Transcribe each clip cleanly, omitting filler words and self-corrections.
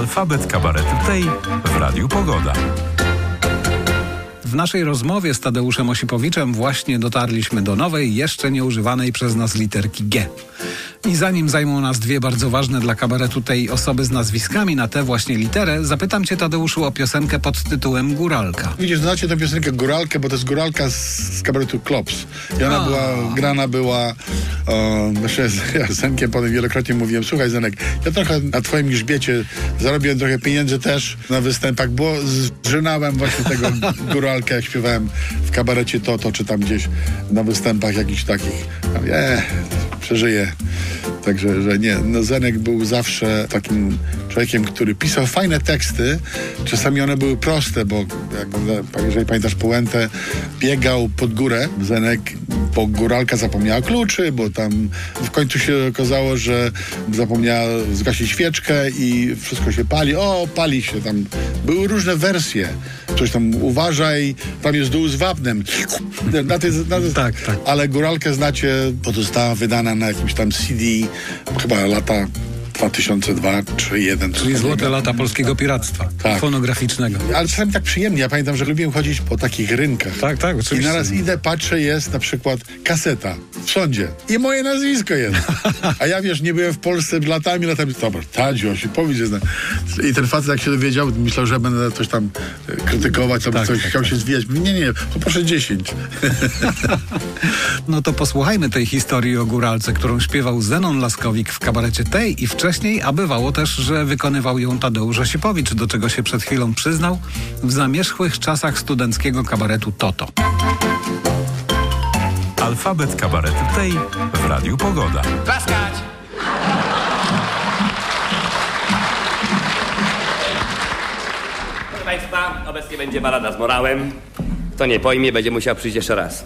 Alfabet Kabaretu tej w Radiu Pogoda. W naszej rozmowie z Tadeuszem Osipowiczem właśnie dotarliśmy do nowej, jeszcze nieużywanej przez nas literki G. I zanim zajmą nas dwie bardzo ważne dla kabaretu tej osoby z nazwiskami na tę właśnie literę, zapytam cię, Tadeuszu, o piosenkę pod tytułem Góralka. Widzisz, znacie tę piosenkę Góralkę, bo to jest Góralka z kabaretu Klops. I ona grana była z Zenkiem, potem wielokrotnie mówiłem, słuchaj Zenek, ja trochę na twoim grzbiecie zarobiłem trochę pieniędzy też na występach, bo zżynałem właśnie tego Góralkę, jak śpiewałem w kabarecie Toto, czy tam gdzieś na występach jakichś takich. Przeżyję. Także, że nie. No Zenek był zawsze takim człowiekiem, który pisał fajne teksty. Czasami one były proste, bo jeżeli pamiętasz puentę, biegał pod górę. Zenek, bo Góralka zapomniała kluczy, bo tam w końcu się okazało, że zapomniała zgasić świeczkę i wszystko się pali. O, pali się tam. Były różne wersje. Coś tam uważaj, tam jest dół z wapnem. Tak. Ale Góralkę znacie, bo została wydana na jakimś tam CD, chyba lata 2002 czy 2001. Czyli złote lata polskiego piractwa fonograficznego. Ale czasami tak przyjemnie. Ja pamiętam, że lubiłem chodzić po takich rynkach. Tak, oczywiście. I naraz idę, patrzę, jest na przykład kaseta w sądzie. I moje nazwisko jest. A ja, wiesz, nie byłem w Polsce latami. Dobra, Tadziu Osipowic jest. I ten facet, jak się dowiedział, myślał, że będę coś tam krytykować, chciał się zwijać. Nie, poproszę 10. No to posłuchajmy tej historii o Góralce, którą śpiewał Zenon Laskowik w kabarecie tej i wcześniej, a bywało też, że wykonywał ją Tadeusz Osipowicz, do czego się przed chwilą przyznał w zamierzchłych czasach studenckiego kabaretu Toto. Alfabet Kabaretu tej w Radiu Pogoda. Klaskać! Proszę Państwa, obecnie będzie balada z morałem. Kto nie pojmie, będzie musiał przyjść jeszcze raz.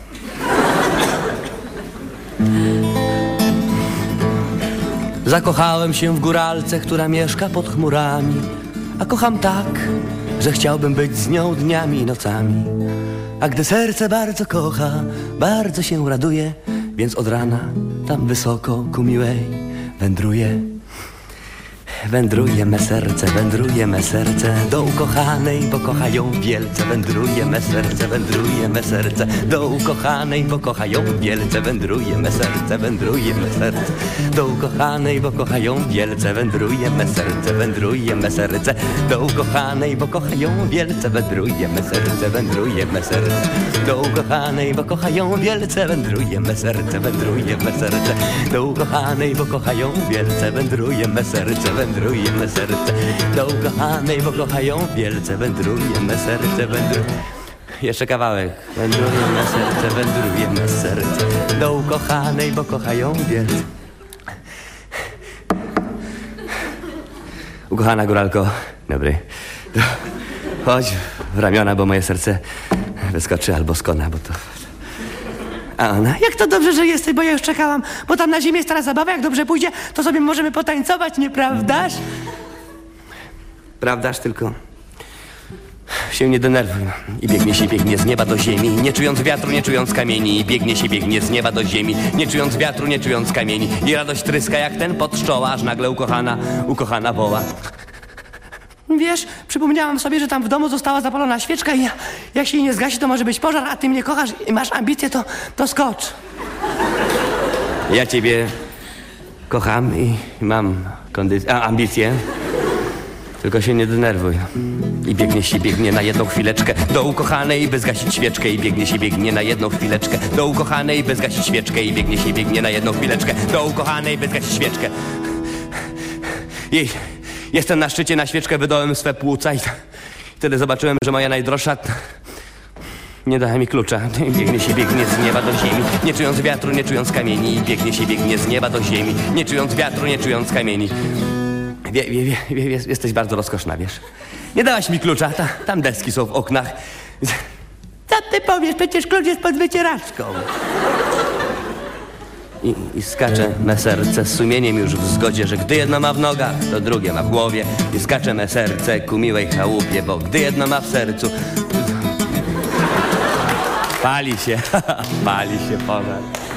Zakochałem się w góralce, która mieszka pod chmurami. A kocham tak, że chciałbym być z nią dniami i nocami. A gdy serce bardzo kocha, bardzo się raduje, więc od rana tam wysoko ku miłej wędruję. Wędruje me serce do ukochanej, bo kocha ją wielce. Wędruje me serce do ukochanej, bo kocha ją wielce. Wędruje me serce do ukochanej, bo kocha ją wielce. Wędruje me serce do ukochanej, bo kocha ją wielce. Wędruje me serce do ukochanej, bo kocha ją wielce. Wędruje me serce do ukochanej, bo kocha ją wielce. Wędruje me serce do ukochanej, bo kocha ją wielce. Wędruje me serce. Jeszcze kawałek. Wędruje me serce do ukochanej, bo kocha ją wielce. Ukochana Góralko, dobry. Chodź w ramiona, bo moje serce wyskoczy albo skona, bo to... A ona, jak to dobrze, że jesteś, bo ja już czekałam, bo tam na ziemi jest teraz zabawa, jak dobrze pójdzie, to sobie możemy potańcować, nieprawdaż? Prawdaż, tylko się nie denerwuj. I biegnie z nieba do ziemi, nie czując wiatru, nie czując kamieni. I biegnie z nieba do ziemi, nie czując wiatru, nie czując kamieni. I radość tryska jak ten pod pszczoła, aż nagle ukochana woła. Wiesz, przypomniałam sobie, że tam w domu została zapalona świeczka i jak się jej nie zgasi, to może być pożar, a ty mnie kochasz i masz ambicje, to skocz. Ja ciebie kocham i mam ambicje, tylko się nie denerwuj. I biegnie na jedną chwileczkę do ukochanej, by zgasić świeczkę. I biegnie na jedną chwileczkę do ukochanej, by zgasić świeczkę. I biegnie na jedną chwileczkę do ukochanej, by zgasić świeczkę. Jestem na szczycie, na świeczkę wydałem swe płuca i wtedy zobaczyłem, że moja najdroższa nie dała mi klucza. Biegnie z nieba do ziemi, nie czując wiatru, nie czując kamieni. Biegnie z nieba do ziemi, nie czując wiatru, nie czując kamieni. Jesteś bardzo rozkoszna, wiesz. Nie dałaś mi klucza, tam deski są w oknach. Co ty powiesz, przecież klucz jest pod wycieraczką. I skacze me serce z sumieniem już w zgodzie, że gdy jedno ma w nogach, to drugie ma w głowie. I skacze me serce ku miłej chałupie, bo gdy jedno ma w sercu, pali się pożar.